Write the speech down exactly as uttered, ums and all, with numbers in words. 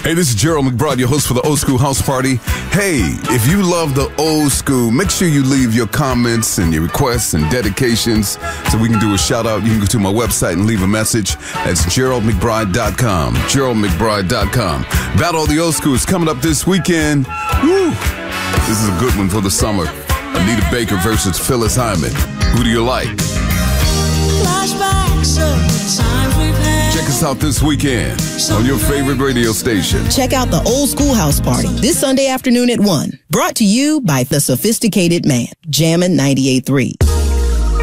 Hey, this is Gerald McBride, your host for the Old School House Party. Hey, if you love the old school, make sure you leave your comments and your requests and dedications so we can do a shout out. You can go to my website and leave a message. That's gerald mcbride dot com. gerald mcbride dot com. Battle of the Old School is coming up this weekend. Woo! This is a good one for the summer. Anita Baker versus Phyllis Hyman. Who do you like? Flashbacks of the times we've had. Check us out this weekend on your favorite radio station. Check out the Old School House Party this Sunday afternoon at one. Brought to you by The Sophisticated Man. Jammin' ninety-eight point three.